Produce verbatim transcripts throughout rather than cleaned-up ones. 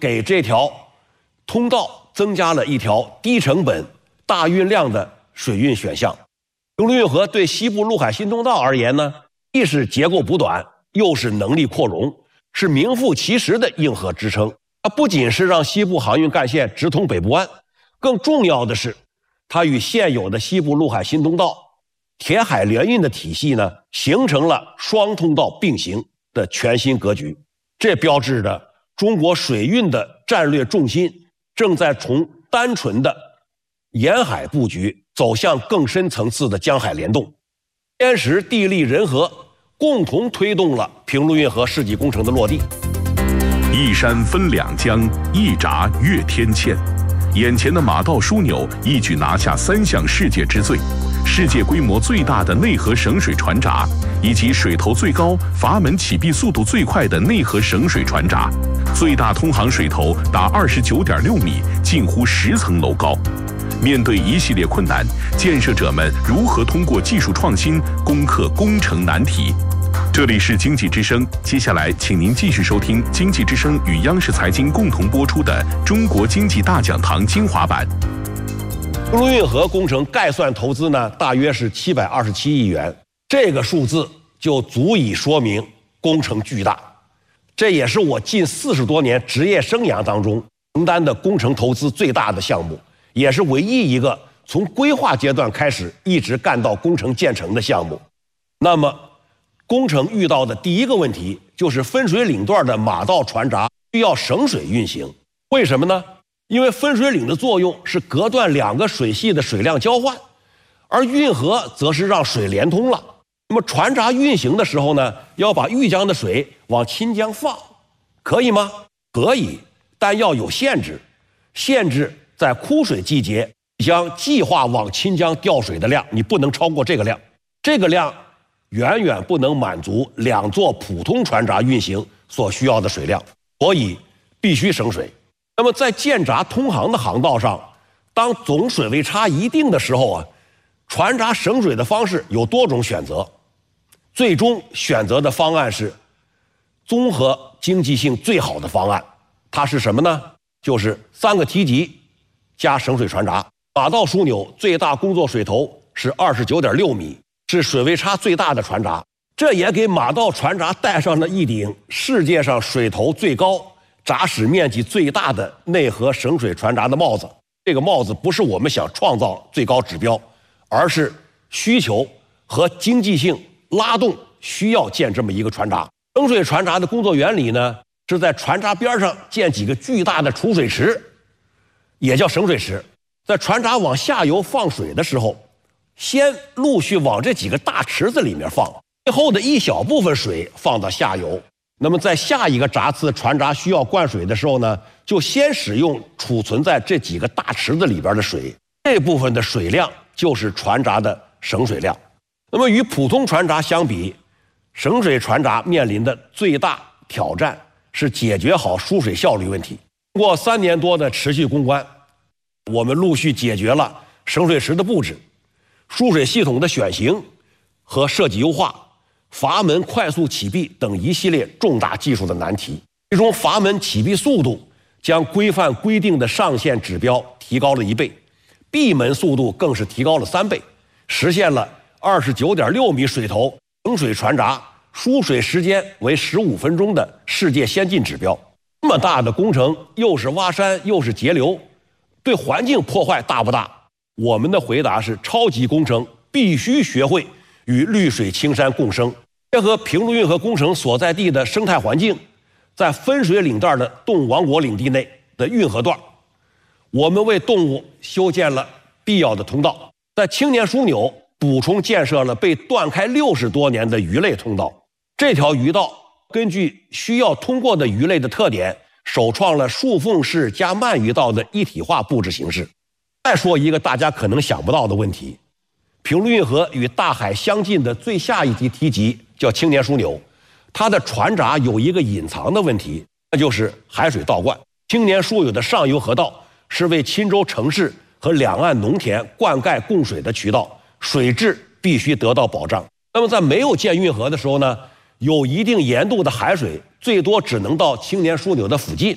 给这条通道增加了一条低成本、大运量的水运选项。平卢运河对西部陆海新通道而言呢，既是结构补短，又是能力扩容，是名副其实的硬核支撑。它不仅是让西部航运干线直通北部湾，更重要的是，它与现有的西部陆海新通道、铁海联运的体系呢，形成了双通道并行的全新格局。这标志着中国水运的战略重心正在从单纯的沿海布局走向更深层次的江海联动。天时地利人和共同推动了平卢运河世纪工程的落地。 一山分两江，一闸越天堑。眼前的马道枢纽一举拿下三项世界之最：世界规模最大的内河省水船闸，以及水头最高、阀门启闭速度最快的内河省水船闸。最大通航水头达二十九点六米，近乎十层楼高。面对一系列困难，建设者们如何通过技术创新攻克工程难题？这里是经济之声，接下来请您继续收听经济之声与央视财经共同播出的《中国经济大讲堂》精华版。 平卢运河工程概算投资呢，大约是七百二十七亿元，这个数字就足以说明工程巨大。这也是我近四十多年职业生涯当中承担的工程投资最大的项目，也是唯一一个从规划阶段开始一直干到工程建成的项目。那么工程遇到的第一个问题就是分水岭段的马道船闸需要省水运行。为什么呢？因为分水岭的作用是隔断两个水系的水量交换，而运河则是让水连通了。那么船闸运行的时候呢，要把豫江的水往清江放，可以吗？可以，但要有限制，限制在枯水季节将计划往清江调水的量，你不能超过这个量。这个量远远不能满足两座普通船闸运行所需要的水量，所以必须省水。那么在建闸通航的航道上，当总水位差一定的时候啊，船闸省水的方式有多种选择，最终选择的方案是综合经济性最好的方案。它是什么呢？就是三个梯级加省水船闸。马道枢纽最大工作水头是二十九点六米，是水位差最大的船闸，这也给马道船闸戴上了一顶世界上水头最高、闸室面积最大的内河省水船闸的帽子。这个帽子不是我们想创造最高指标，而是需求和经济性拉动需要建这么一个船闸。省水船闸的工作原理呢，是在船闸边上建几个巨大的储水池，也叫省水池。在船闸往下游放水的时候，先陆续往这几个大池子里面放，最后的一小部分水放到下游。那么在下一个闸次船闸需要灌水的时候呢，就先使用储存在这几个大池子里边的水，这部分的水量就是船闸的省水量。那么与普通船闸相比，省水船闸面临的最大挑战是解决好输水效率问题。通过三年多的持续攻关，我们陆续解决了省水池的布置、输水系统的选型和设计优化、阀门快速启闭等一系列重大技术的难题。其中阀门启闭速度将规范规定的上限指标提高了一倍，闭门速度更是提高了三倍，实现了二十九点六米水头省水船闸输水时间为十五分钟的世界先进指标。这么大的工程，又是挖山又是截流，对环境破坏大不大？我们的回答是，超级工程必须学会与绿水青山共生，结合平卢运河工程所在地的生态环境，在分水岭段的动物王国领地内的运河段，我们为动物修建了必要的通道，在青年枢纽补充建设了被断开六十多年的鱼类通道。这条鱼道根据需要通过的鱼类的特点，首创了竖缝式加鳗鱼道的一体化布置形式。再说一个大家可能想不到的问题，平卢运河与大海相近的最下一级梯级叫青年枢纽，它的船闸有一个隐藏的问题，那就是海水倒灌。青年枢纽的上游河道是为钦州城市和两岸农田灌溉供水的渠道，水质必须得到保障。那么在没有建运河的时候呢，有一定盐度的海水最多只能到青年枢纽的附近，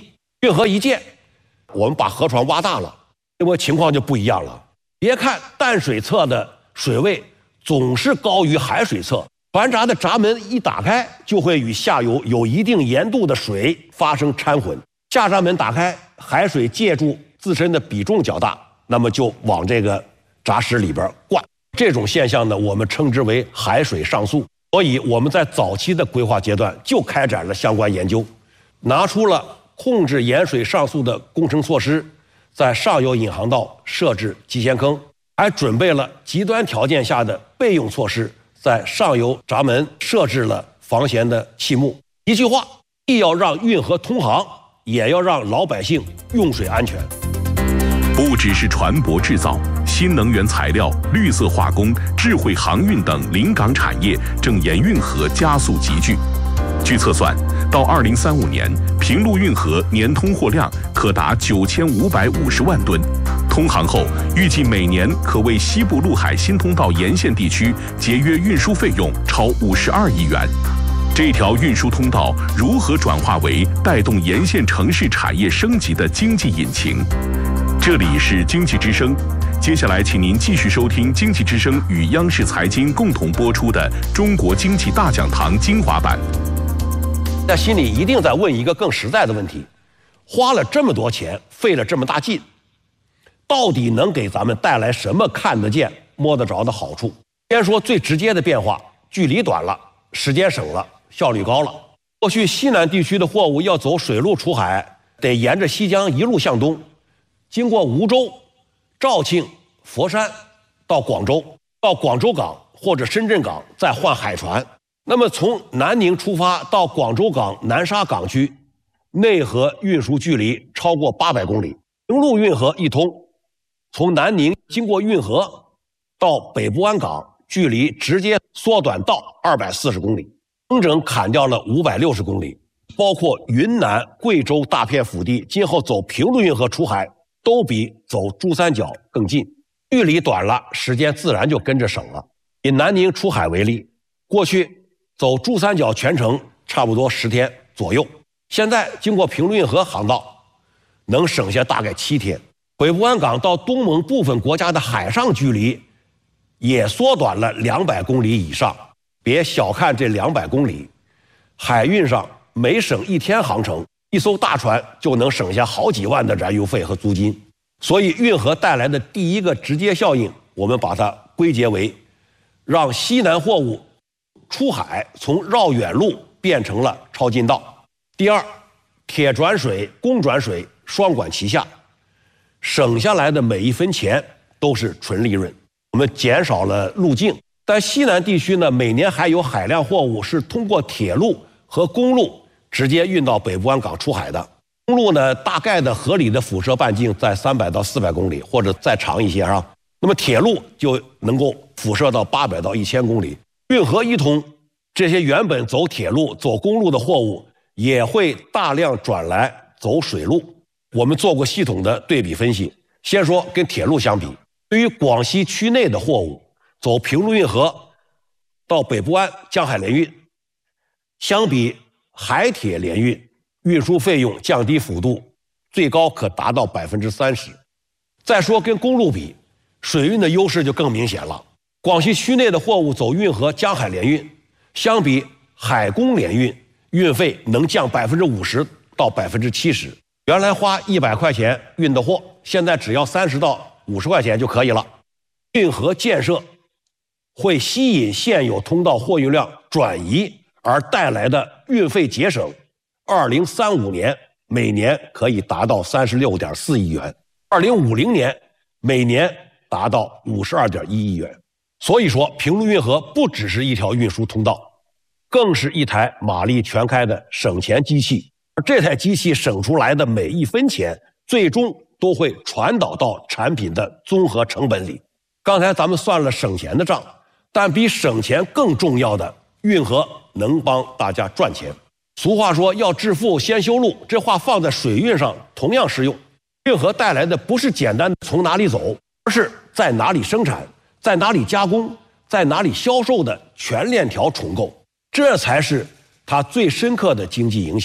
运河一建，我们把河床挖大了，这波情况就不一样了。别看淡水侧的水位总是高于海水侧，船闸的闸门一打开，就会与下游有一定盐度的水发生掺混。下闸门打开，海水借助自身的比重较大，那么就往这个闸室里边灌。这种现象呢，我们称之为海水上溯。所以我们在早期的规划阶段就开展了相关研究，拿出了控制盐水上溯的工程措施，在上游引航道设置集贤坑，还准备了极端条件下的备用措施，在上游闸门设置了防咸的气幕。一句话，既要让运河通航，也要让老百姓用水安全。 不只是船舶制造、新能源材料、绿色化工、智慧航运等临港产业正沿运河加速集聚。据测算，到二零三五年，平陆运河年通货量可达九千五百五十万吨。通航后，预计每年可为西部陆海新通道沿线地区节约运输费用超五十二亿元。这条运输通道如何转化为带动沿线城市产业升级的经济引擎？这里是经济之声，接下来请您继续收听经济之声与央视财经共同播出的《中国经济大讲堂》精华版。 在心里一定在问一个更实在的问题：花了这么多钱，费了这么大劲，到底能给咱们带来什么看得见、摸得着的好处？先说最直接的变化，距离短了，时间省了，效率高了。过去西南地区的货物要走水路出海，得沿着西江一路向东，经过梧州、肇庆、佛山，到广州，到广州港或者深圳港，再换海船。那么从南宁出发到广州港南沙港区，内河运输距离超过八百公里。平陆运河一通，从南宁经过运河到北部湾港，距离直接缩短到二百四十公里，整整砍掉了五百六十公里。包括云南、贵州大片腹地，今后走平陆运河出海都比走珠三角更近，距离短了，时间自然就跟着省了。以南宁出海为例，过去走珠三角全程差不多十天左右，现在经过平陆运河航道，能省下大概七天。北部湾港到东盟部分国家的海上距离也缩短了两百公里以上。别小看这两百公里，海运上每省一天航程，一艘大船就能省下好几万的燃油费和租金。所以运河带来的第一个直接效应，我们把它归结为让西南货物出海从绕远路变成了超近道。第二，铁转水、公转水双管齐下，省下来的每一分钱都是纯利润，我们减少了路径。但西南地区呢，每年还有海量货物是通过铁路和公路直接运到北部湾港出海的。公路呢，大概的合理的辐射半径在三百到四百公里，或者再长一些啊。那么铁路就能够辐射到八百到一千公里。运河一通，这些原本走铁路、走公路的货物也会大量转来走水路。我们做过系统的对比分析，先说跟铁路相比，对于广西区内的货物，走平陆运河到北部湾江海联运，相比海铁联运，运输费用降低幅度最高可达到百分之三十。再说跟公路比，水运的优势就更明显了。广西区内的货物走运河江海联运，相比海公联运，运费能降百分之五十到百分之七十。原来花一百块钱运的货，现在只要三十到五十块钱就可以了。运河建设会吸引现有通道货运量转移而带来的运费节省，二零三五年每年可以达到三十六点四亿元，二零五零年每年达到五十二点一亿元。所以说，平陆运河不只是一条运输通道，更是一台马力全开的省钱机器。而这台机器省出来的每一分钱，最终都会传导到产品的综合成本里。刚才咱们算了省钱的账，但比省钱更重要的，运河能帮大家赚钱。俗话说要致富先修路，这话放在水运上同样适用。运河带来的不是简单的从哪里走，而是在哪里生产，在哪里加工，在哪里销售的全链条重构，这才是它最深刻的经济影响。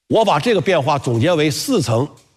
我把这个变化总结为四层